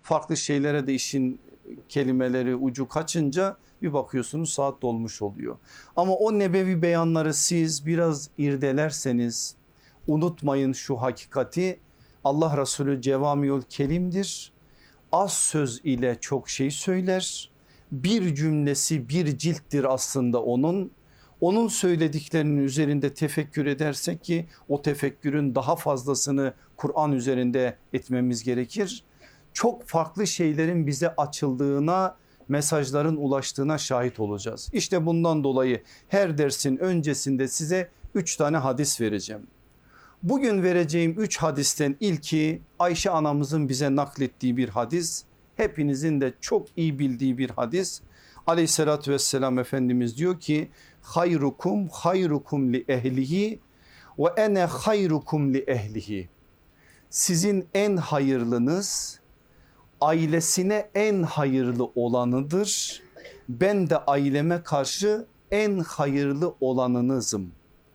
farklı şeylere de işin kelimeleri ucu kaçınca bir bakıyorsunuz saat dolmuş oluyor. Ama o nebevi beyanları siz biraz irdelerseniz, unutmayın şu hakikati, Allah Resulü cevamiül kelimdir. Az söz ile çok şey söyler. Bir cümlesi bir cilttir aslında onun. Onun söylediklerinin üzerinde tefekkür edersek ki o tefekkürün daha fazlasını Kur'an üzerinde etmemiz gerekir. Çok farklı şeylerin bize açıldığına, mesajların ulaştığına şahit olacağız. İşte bundan dolayı her dersin öncesinde size 3 tane hadis vereceğim. Bugün vereceğim 3 hadisten ilki Ayşe anamızın bize naklettiği bir hadis. Hepinizin de çok iyi bildiği bir hadis. Aleyhissalatü vesselam Efendimiz diyor ki hayrukum hayrukum li ehlihi ve ene hayrukum li ehlihi. Sizin en hayırlınız ailesine en hayırlı olanıdır. Ben de aileme karşı en hayırlı olanınızım.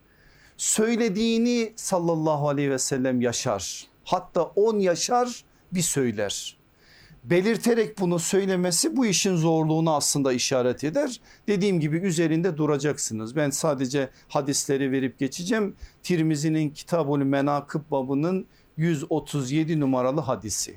Söylediğini sallallahu aleyhi ve sellem yaşar. Hatta 10 yaşar bir söyler. Belirterek bunu söylemesi bu işin zorluğunu aslında işaret eder. Dediğim gibi üzerinde duracaksınız. Ben sadece hadisleri verip geçeceğim. Tirmizi'nin Kitabul Menakıb babının 137 numaralı hadisi.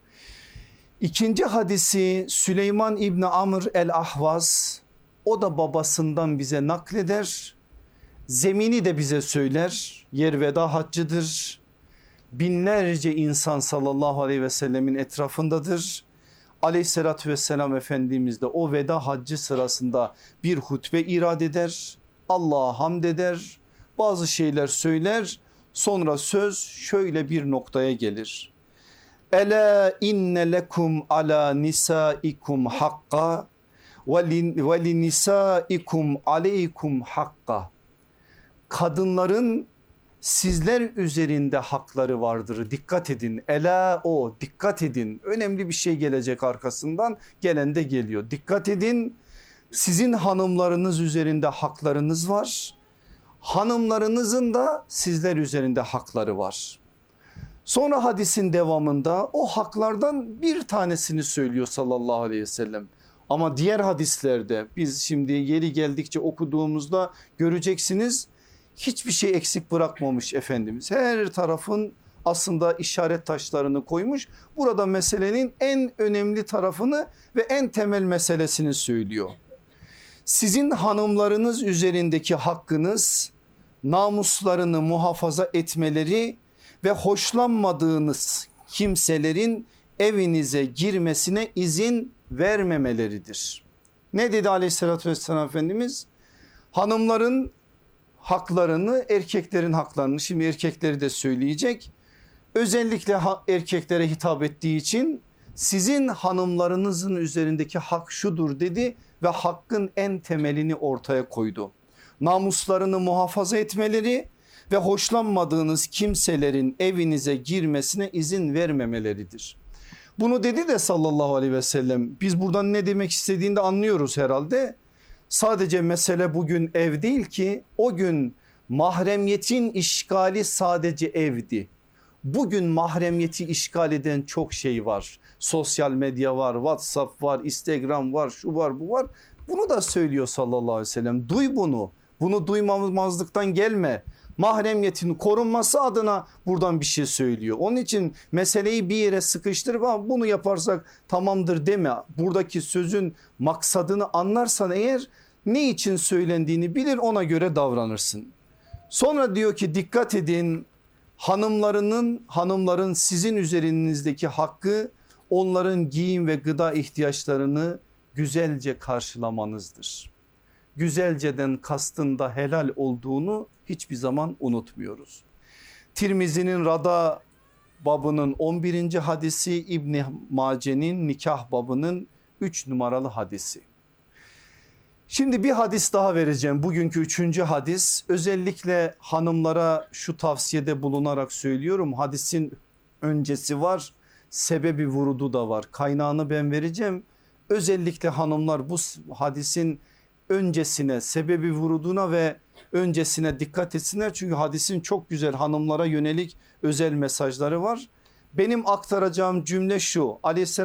İkinci hadisi Süleyman İbni Amr el-Ahvaz, o da babasından bize nakleder. Zemini de bize söyler. Yer veda haccıdır. Binlerce insan sallallahu aleyhi ve sellemin etrafındadır. Aleyhissalatü vesselam Efendimiz de o veda haccı sırasında bir hutbe irad eder. Allah'a hamd eder. Bazı şeyler söyler. Sonra söz şöyle bir noktaya gelir. Ela inne lekum ala nisaikum hakka ve li nisaikum aleykum hakka. Kadınların sizler üzerinde hakları vardır. Dikkat edin. Ela o, dikkat edin. Önemli bir şey gelecek arkasından. Gelen de geliyor. Dikkat edin. Sizin hanımlarınız üzerinde haklarınız var. Hanımlarınızın da sizler üzerinde hakları var. Sonra hadisin devamında o haklardan bir tanesini söylüyor sallallahu aleyhi ve sellem. Ama diğer hadislerde biz şimdi yeri geldikçe okuduğumuzda göreceksiniz, hiçbir şey eksik bırakmamış Efendimiz. Her tarafın aslında işaret taşlarını koymuş. Burada meselenin en önemli tarafını ve en temel meselesini söylüyor. Sizin hanımlarınız üzerindeki hakkınız namuslarını muhafaza etmeleri ve hoşlanmadığınız kimselerin evinize girmesine izin vermemeleridir. Ne dedi aleyhissalatü vesselam Efendimiz? Hanımların haklarını, erkeklerin haklarını, şimdi erkekleri de söyleyecek. Özellikle erkeklere hitap ettiği için sizin hanımlarınızın üzerindeki hak şudur dedi ve hakkın en temelini ortaya koydu. Namuslarını muhafaza etmeleri ve hoşlanmadığınız kimselerin evinize girmesine izin vermemeleridir. Bunu dedi de sallallahu aleyhi ve sellem, biz buradan ne demek istediğini de anlıyoruz herhalde. Sadece mesele bugün ev değil ki, o gün mahremiyetin işgali sadece evdi. Bugün mahremiyeti işgal eden çok şey var. Sosyal medya var, WhatsApp var, Instagram var, şu var, bu var. Bunu da söylüyor sallallahu aleyhi ve sellem. Duy bunu. Bunu duymamazlıktan gelme. Mahremiyetin korunması adına buradan bir şey söylüyor. Onun için meseleyi bir yere sıkıştırıp bunu yaparsak tamamdır deme. Buradaki sözün maksadını anlarsan eğer, ne için söylendiğini bilir, ona göre davranırsın. Sonra diyor ki dikkat edin, hanımların sizin üzerinizdeki hakkı onların giyim ve gıda ihtiyaçlarını güzelce karşılamanızdır. Güzelceden kastın da helal olduğunu hiçbir zaman unutmuyoruz. Tirmizi'nin Rada babının 11. hadisi, İbn Mace'nin nikah babının 3 numaralı hadisi. Şimdi bir hadis daha vereceğim, bugünkü 3. hadis. Özellikle hanımlara şu tavsiyede bulunarak söylüyorum. Hadisin öncesi var, sebebi vurudu da var. Kaynağını ben vereceğim. Özellikle hanımlar bu hadisin öncesine, sebebi vuruduna ve öncesine dikkat etsinler. Çünkü hadisin çok güzel hanımlara yönelik özel mesajları var. Benim aktaracağım cümle şu: Aleyhisselam